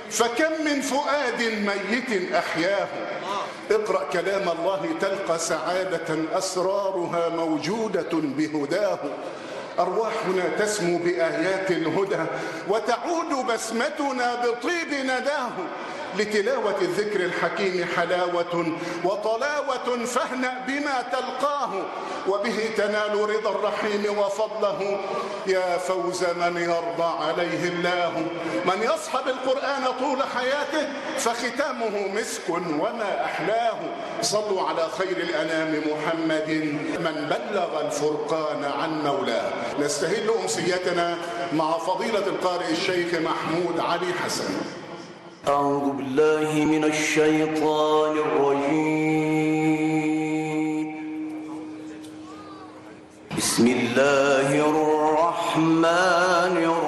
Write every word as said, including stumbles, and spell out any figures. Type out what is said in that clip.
فكم من فؤاد ميت أحياه. اقرأ كلام الله تلقى سعادة أسرارها موجودة بهداه. أرواحنا تسمو بآيات الهدى وتعود بسمتنا بطيب نداه. لتلاوة الذكر الحكيم حلاوة وطلاوة فاهنأ بما تلقاه، وبه تنال رضا الرحيم وفضله. يا فوز من يرضى عليه الله، من يصحب القرآن طول حياته فختامه مسك وما أحلاه. صلوا على خير الأنام محمد من بلغ الفرقان عن مولاه. نستهل أمسيتنا مع فضيلة القارئ الشيخ محمود علي حسن. أعوذ بالله من الشيطان الرجيم. بسم الله الرحمن الرحيم.